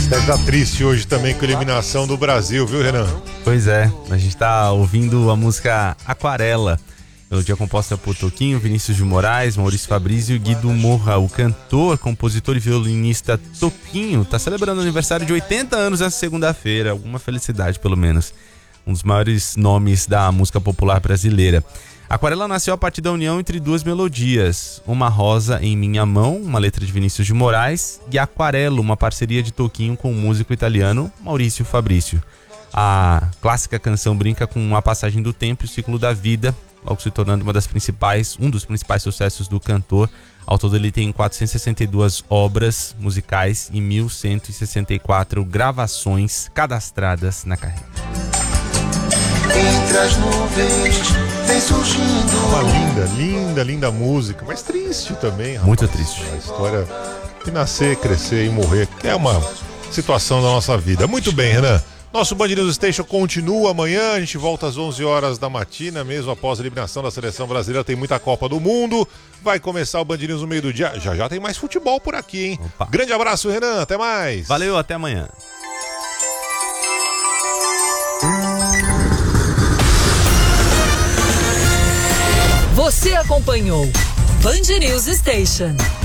Deve estar triste hoje também com a eliminação do Brasil, viu, Renan? Pois é, a gente tá ouvindo a música Aquarela, melodia composta por Toquinho, Vinícius de Moraes, Maurício Fabrício e Guido Morra. O cantor, compositor e violinista Toquinho tá celebrando o aniversário de 80 anos nessa segunda-feira. Alguma felicidade, pelo menos. Um dos maiores nomes da música popular brasileira. Aquarela nasceu a partir da união entre duas melodias, Uma Rosa em Minha Mão, uma letra de Vinícius de Moraes, e Aquarelo, uma parceria de Toquinho com o músico italiano Maurício Fabrício. A clássica canção brinca com a passagem do tempo e o ciclo da vida, logo se tornando um dos principais sucessos do cantor. Ao todo ele tem 462 obras musicais e 1.164 gravações cadastradas na carreira. Entre as nuvens vem surgindo. Uma linda música, mas triste também, rapaz. Muito triste. A história de nascer, crescer e morrer, que é uma situação da nossa vida. Muito bem, Renan. Nosso Band News Station continua amanhã, a gente volta às 11 horas da matina, mesmo após a eliminação da seleção brasileira. Tem muita Copa do Mundo, vai começar o Band News no meio do dia. Já tem mais futebol por aqui, hein? Opa. Grande abraço, Renan, até mais. Valeu, até amanhã. Você acompanhou Band News Station.